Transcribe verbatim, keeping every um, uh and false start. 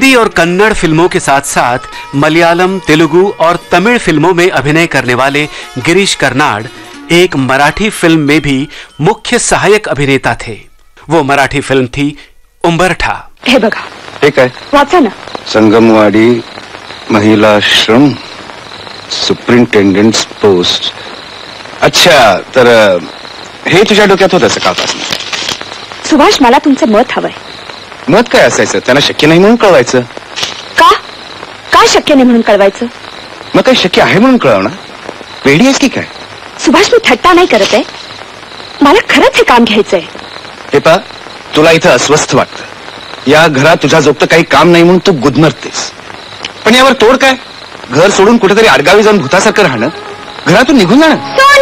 हिंदी और कन्नड़ फिल्मों के साथ साथ मलयालम, तेलुगु और तमिल फिल्मों में अभिनय करने वाले गिरीश कर्नाड एक मराठी फिल्म में भी मुख्य सहायक अभिनेता थे। वो मराठी फिल्म थी उंबरठा। हे बघा, हे काय? वाचा ना। Sangamwadi महिलाश्रम superintendents post. अच्छा, तर हे तुझ्या डोक्यात होतं सकाळपासून? सुभाष, मला तुमचं मत हवंय। मत काय असायचं? त्यांना शक्य नाही म्हणून कळवायचं। का? काय शक्य नाही म्हणून कळवायचं? मग काही शक्य आहे म्हणून कळवणं? वेडी आहेस की काय? सुभाष, मी थट्टा नाही करत आहे, मला खरंच हे काम घ्यायचंय। हे पा, तुला इथं अस्वस्थ वाटतं, या घरात तुझ्या जोगतं काही काम नाही म्हणून तू गुदमरतेस, पण यावर तोड काय? घर सोडून कुठेतरी आडगावी जाऊन भूतासारखं राहणं, घरातून निघून जाणं।